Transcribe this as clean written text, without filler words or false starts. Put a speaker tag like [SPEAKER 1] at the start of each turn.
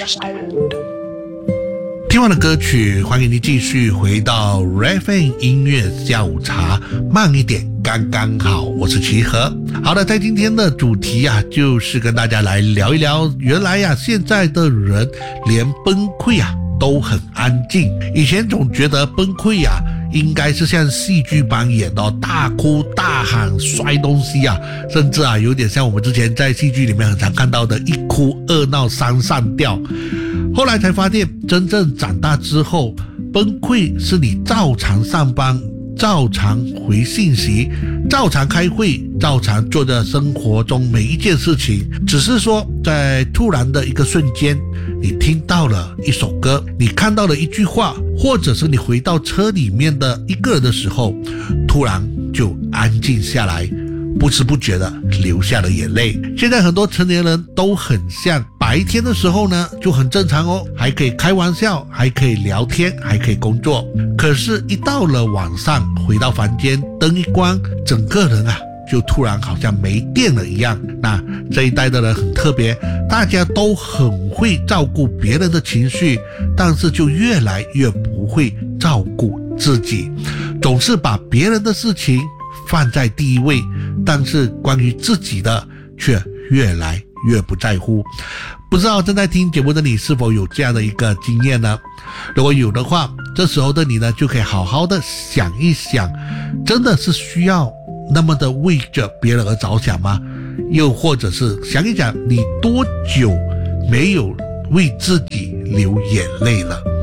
[SPEAKER 1] 听完了歌曲，欢迎你继续回到 RFM 音乐下午茶，慢一点刚刚好，我是齐和。好的，在今天的主题啊，就是跟大家来聊一聊，原来啊，现在的人连崩溃啊都很安静。以前总觉得崩溃啊应该是像戏剧般演的，大哭大喊摔东西啊，甚至啊有点像我们之前在戏剧里面很常看到的一哭二闹三上吊。后来才发现，真正长大之后，崩溃是你照常上班，照常回信息，照常开会，照常做着生活中每一件事情，只是说在突然的一个瞬间，你听到了一首歌，你看到了一句话，或者是你回到车里面的一个人的时候，突然就安静下来，不知不觉的流下了眼泪。现在很多成年人都很像，白天的时候呢就很正常哦，还可以开玩笑，还可以聊天，还可以工作，可是一到了晚上，回到房间，灯一关，整个人啊就突然好像没电了一样。那这一代的人很特别，大家都很会照顾别人的情绪，但是就越来越不会照顾自己，总是把别人的事情放在第一位，但是关于自己的却越来越不在乎。不知道正在听节目的你是否有这样的一个经验呢？如果有的话，这时候的你呢，就可以好好的想一想，真的是需要那么的为着别人而着想吗？又或者是想一想，你多久没有为自己流眼泪了？